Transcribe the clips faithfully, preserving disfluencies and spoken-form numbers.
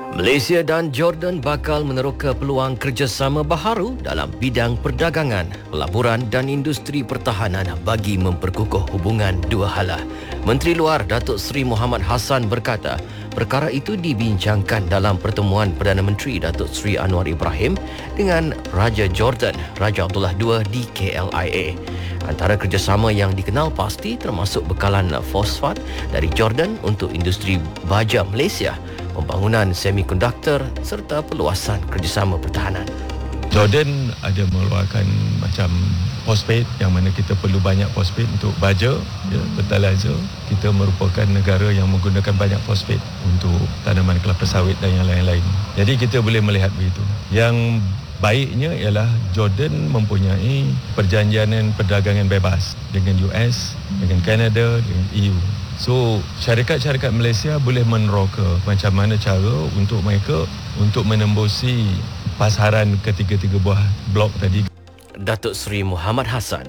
Malaysia dan Jordan bakal meneroka peluang kerjasama baharu dalam bidang perdagangan, pelaburan dan industri pertahanan bagi memperkukuh hubungan dua hala. Menteri Luar Datuk Seri Mohamad Hassan berkata, perkara itu dibincangkan dalam pertemuan Perdana Menteri Datuk Seri Anwar Ibrahim dengan Raja Jordan, Raja Abdullah kedua di K L I A. Antara kerjasama yang dikenal pasti termasuk bekalan fosfat dari Jordan untuk industri baja Malaysia, pembangunan semikonduktor serta perluasan kerjasama pertahanan. Jordan ada mengeluarkan macam fosfat yang mana kita perlu banyak fosfat untuk baja, ya, fertilizer. Kita merupakan negara yang menggunakan banyak fosfat untuk tanaman kelapa sawit dan yang lain-lain. Jadi kita boleh melihat begitu. Yang baiknya ialah Jordan mempunyai perjanjian perdagangan bebas dengan U S, dengan Kanada, dengan E U. So, syarikat-syarikat Malaysia boleh meneroka macam mana cara untuk mereka untuk menembusi pasaran ketiga-tiga buah blok tadi. Datuk Seri Mohamad Hassan.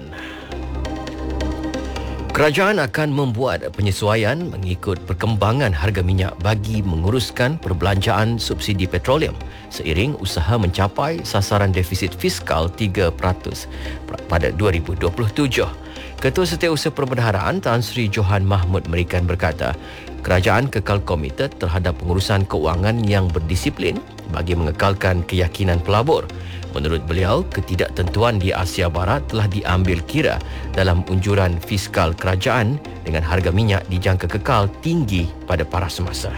Kerajaan akan membuat penyesuaian mengikut perkembangan harga minyak bagi menguruskan perbelanjaan subsidi petroleum seiring usaha mencapai sasaran defisit fiskal tiga peratus pada dua ribu dua puluh tujuh. Ketua Setiausaha Perbendaharaan Tan Sri Johan Mahmud Merican berkata, kerajaan kekal komited terhadap pengurusan keuangan yang berdisiplin bagi mengekalkan keyakinan pelabur. Menurut beliau, ketidaktentuan di Asia Barat telah diambil kira dalam unjuran fiskal kerajaan dengan harga minyak dijangka kekal tinggi pada paras semasa.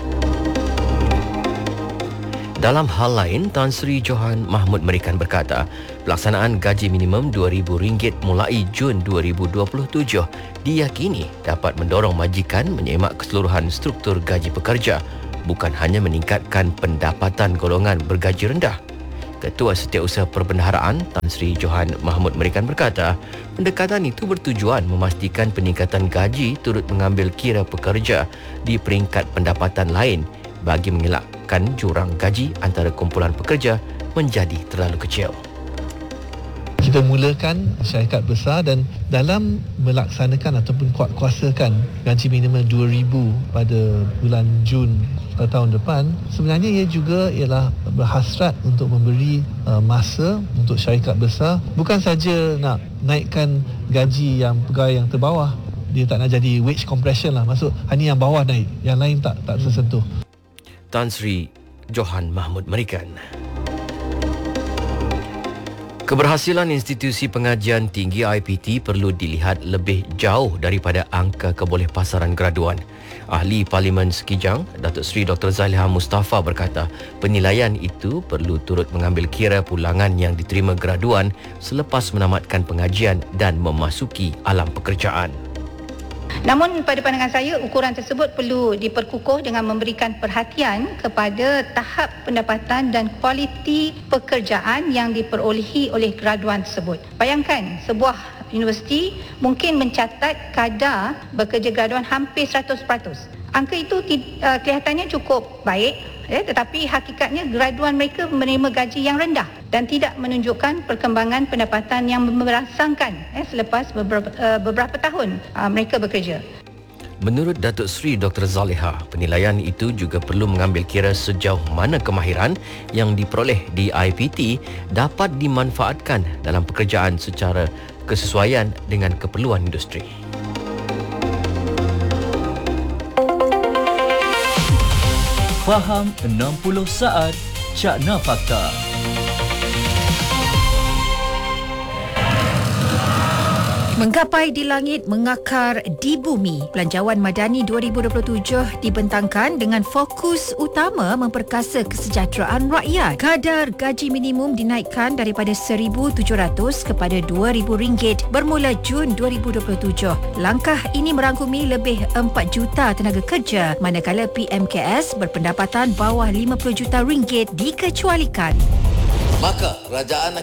Dalam hal lain, Tan Sri Johan Mahmud Merican berkata, pelaksanaan gaji minimum dua ribu ringgit mulai Jun dua ribu dua puluh tujuh diyakini dapat mendorong majikan menyemak keseluruhan struktur gaji pekerja, bukan hanya meningkatkan pendapatan golongan bergaji rendah. Ketua Setiausaha Perbendaharaan Tan Sri Johan Mahmud Merican berkata, pendekatan itu bertujuan memastikan peningkatan gaji turut mengambil kira pekerja di peringkat pendapatan lain bagi mengelakkan jurang gaji antara kumpulan pekerja menjadi terlalu kecil. Kita mulakan syarikat besar dan dalam melaksanakan ataupun kuatkuasakan gaji minimum dua ribu pada bulan Jun tahun depan, sebenarnya ia juga ialah berhasrat untuk memberi uh, masa untuk syarikat besar, bukan saja nak naikkan gaji yang pegawai yang terbawah, dia tak nak jadi wage compression lah, maksud hanya yang bawah naik, yang lain tak tak tersentuh. Tan Sri Johan Mahmud Merican. Keberhasilan institusi pengajian tinggi I P T perlu dilihat lebih jauh daripada angka kebolehpasaran graduan. Ahli Parlimen Sekijang, Datuk Seri Doktor Zaliha Mustafa berkata, penilaian itu perlu turut mengambil kira pulangan yang diterima graduan selepas menamatkan pengajian dan memasuki alam pekerjaan. Namun pada pandangan saya, ukuran tersebut perlu diperkukuh dengan memberikan perhatian kepada tahap pendapatan dan kualiti pekerjaan yang diperolehi oleh graduan tersebut. Bayangkan, sebuah universiti mungkin mencatat kadar bekerja graduan hampir seratus peratus. Angka itu uh, kelihatannya cukup baik, ya, tetapi hakikatnya graduan mereka menerima gaji yang rendah dan tidak menunjukkan perkembangan pendapatan yang merangsangkan ya, selepas beberapa, uh, beberapa tahun uh, mereka bekerja. Menurut Datuk Seri Doktor Zaliha, penilaian itu juga perlu mengambil kira sejauh mana kemahiran yang diperoleh di I P T dapat dimanfaatkan dalam pekerjaan secara kesesuaian dengan keperluan industri. Faham enam puluh saat Cakna Fakta. Menggapai di langit, mengakar di bumi. Belanjawan Madani dua ribu dua puluh tujuh dibentangkan dengan fokus utama memperkasa kesejahteraan rakyat. Kadar gaji minimum dinaikkan daripada seribu tujuh ratus kepada dua ribu ringgit bermula Jun dua ribu dua puluh tujuh. Langkah ini merangkumi lebih empat juta tenaga kerja, manakala P M K S berpendapatan bawah lima puluh juta ringgit dikecualikan. Maka kerajaan